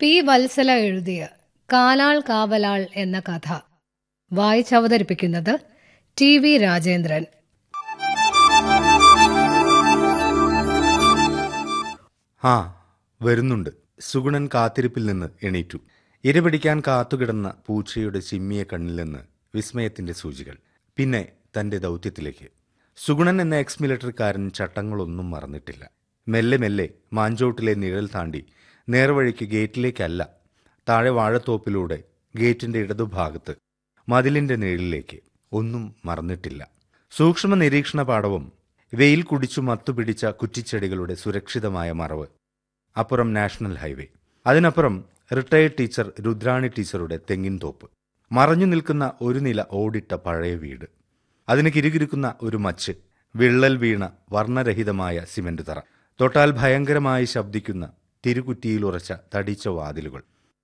P. Vatsala എഴുതിയ കാലാൾ കാവലാൾ എന്ന കഥ വായിച്ചവതരിപ്പിക്കുന്നത് ടി. വി. രാജേന്ദ്രൻ. ആ വരുന്നുണ്ട്. സുഗുണൻ കാത്തിരിപ്പിൽ നിന്ന് എണീറ്റു. ഇരപിടിക്കാൻ കാത്തുകിടന്ന പൂച്ചയുടെ ചിമ്മിയ കണ്ണിൽ നിന്ന് വിസ്മയത്തിന്റെ സൂചികൾ. പിന്നെ തന്റെ ദൗത്യത്തിലേക്ക്. സുഗുണൻ എന്ന എക്സ് മിലിറ്ററിക്കാരൻ ചട്ടങ്ങളൊന്നും മറന്നിട്ടില്ല. മെല്ലെ മെല്ലെ മാഞ്ചോട്ടിലെ നിഴൽ താണ്ടി നേർവഴിക്ക് ഗേറ്റിലേക്കല്ല, താഴെ വാഴത്തോപ്പിലൂടെ ഗേറ്റിന്റെ ഇടതുഭാഗത്ത് മതിലിന്റെ നിഴലിലേക്ക്. ഒന്നും മറന്നിട്ടില്ല. സൂക്ഷ്മ നിരീക്ഷണ പാടവം, വെയിൽ കുടിച്ചു മത്തുപിടിച്ച കുറ്റിച്ചെടികളുടെ സുരക്ഷിതമായ മറവ്, അപ്പുറം നാഷണൽ ഹൈവേ, അതിനപ്പുറം റിട്ടയർഡ് ടീച്ചർ രുദ്രാണി ടീച്ചറുടെ തെങ്ങിൻ തോപ്പ്, മറഞ്ഞു നിൽക്കുന്ന ഒരു നില ഓടിട്ട പഴയ വീട്, അതിന് കിരുകിരുക്കുന്ന ഒരു മച്ച്, വിള്ളൽ വീണ വർണ്ണരഹിതമായ സിമന്റ് തറ, തൊട്ടാൽ ഭയങ്കരമായി ശബ്ദിക്കുന്ന തിരുകുറ്റിയിലുറച്ച തടിച്ച വാതിലുകൾ.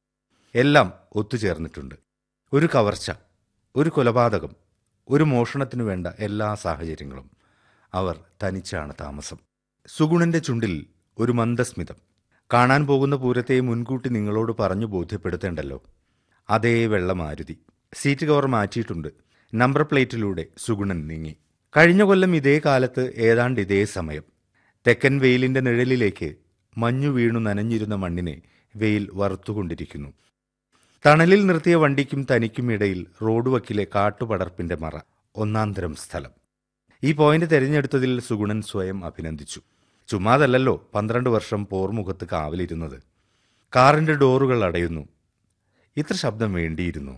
എല്ലാം ഒത്തുചേർന്നിട്ടുണ്ട്. ഒരു കവർച്ച, ഒരു കൊലപാതകം, ഒരു മോഷണത്തിനു വേണ്ട എല്ലാ സാഹചര്യങ്ങളും. അവർ തനിച്ചാണ് താമസം. സുഗുണന്റെ ചുണ്ടിൽ ഒരു മന്ദസ്മിതം. കാണാൻ പോകുന്ന പൂരത്തെ മുൻകൂട്ടി നിങ്ങളോട് പറഞ്ഞു ബോധ്യപ്പെടുത്തേണ്ടല്ലോ. അതേ വെള്ള മാരുതി. സീറ്റ് കവർ മാറ്റിയിട്ടുണ്ട്. നമ്പർ പ്ലേറ്റിലൂടെ സുഗുണൻ നീങ്ങി. കഴിഞ്ഞ കൊല്ലം ഇതേ കാലത്ത് ഏതാണ്ട് ഇതേ സമയം തെക്കൻ വെയിലിന്റെ നിഴലിലേക്ക് മഞ്ഞു വീണു നനഞ്ഞിരുന്ന മണ്ണിനെ വെയിൽ വറുത്തുകൊണ്ടിരിക്കുന്നു. തണലിൽ നിർത്തിയ വണ്ടിക്കും തനിക്കും ഇടയിൽ റോഡ് വക്കിലെ കാട്ടുപടർപ്പിന്റെ മറ. ഒന്നാന്തരം സ്ഥലം. ഈ പോയിന്റ് തിരഞ്ഞെടുത്തതിൽ സുഗുണൻ സ്വയം അഭിനന്ദിച്ചു. ചുമ്മാതല്ലോ 12 വർഷം പോർമുഖത്ത് കാവലിരുന്നത്. കാറിന്റെ ഡോറുകൾ അടയുന്നു. ഇത്ര ശബ്ദം വേണ്ടിയിരുന്നു.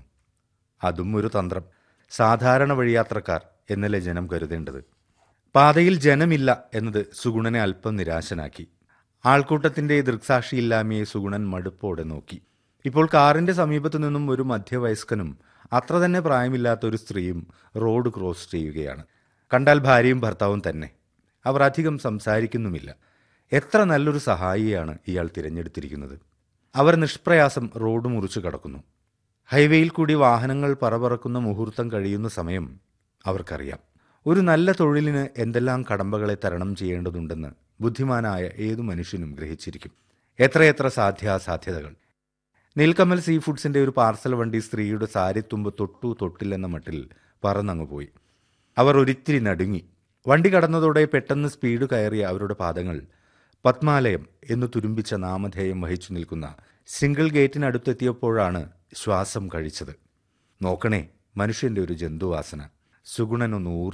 അതും ഒരു തന്ത്രം. സാധാരണ വഴിയാത്രക്കാർ എന്നല്ലേ ജനം കരുതേണ്ടത്. പാതയിൽ ജനമില്ല എന്നത് സുഗുണനെ അല്പം നിരാശനാക്കി. ആൾക്കൂട്ടത്തിന്റെ ദൃക്സാക്ഷിയില്ലാമയെ സുഗുണൻ മടുപ്പോടെ നോക്കി. ഇപ്പോൾ കാറിന്റെ സമീപത്തു നിന്നും ഒരു മധ്യവയസ്കനും അത്ര തന്നെ പ്രായമില്ലാത്ത ഒരു സ്ത്രീയും റോഡ് ക്രോസ് ചെയ്യുകയാണ്. കണ്ടാൽ ഭാര്യയും ഭർത്താവും തന്നെ. അവർ അധികം സംസാരിക്കുന്നുമില്ല. എത്ര നല്ലൊരു സഹായിയാണ് ഇയാൾ തിരഞ്ഞെടുത്തിരിക്കുന്നത്. അവർ നിഷ്പ്രയാസം റോഡ് മുറിച്ചു കടക്കുന്നു. ഹൈവേയിൽ കൂടി വാഹനങ്ങൾ പറപറക്കുന്ന മുഹൂർത്തം കഴിയുന്ന സമയം അവർക്കറിയാം. ഒരു നല്ല തൊഴിലിന് എന്തെല്ലാം കടമ്പകളെ തരണം ചെയ്യേണ്ടതുണ്ടെന്ന് ബുദ്ധിമാനായ ഏതു മനുഷ്യനും ഗ്രഹിച്ചിരിക്കും. എത്രയെത്ര സാധ്യാസാധ്യതകൾ. നീൽക്കമൽ സീ ഫുഡ്സിന്റെ ഒരു പാർസൽ വണ്ടി സ്ത്രീയുടെ സാരിത്തുമ്പ് തൊട്ടു തൊട്ടില്ലെന്ന മട്ടിൽ പറന്നങ്ങുപോയി. അവർ ഒരിത്തിരി നടുങ്ങി. വണ്ടി കടന്നതോടെ പെട്ടെന്ന് സ്പീഡ് കയറിയ അവരുടെ പാദങ്ങൾ പത്മാലയം എന്നു തുരുമ്പിച്ച നാമധേയം വഹിച്ചു നിൽക്കുന്ന സിംഗിൾ ഗേറ്റിനടുത്തെത്തിയപ്പോഴാണ് ശ്വാസം കഴിച്ചത്. നോക്കണേ, മനുഷ്യന്റെ ഒരു ജന്തുവാസന. സുഗുണനൊന്ന്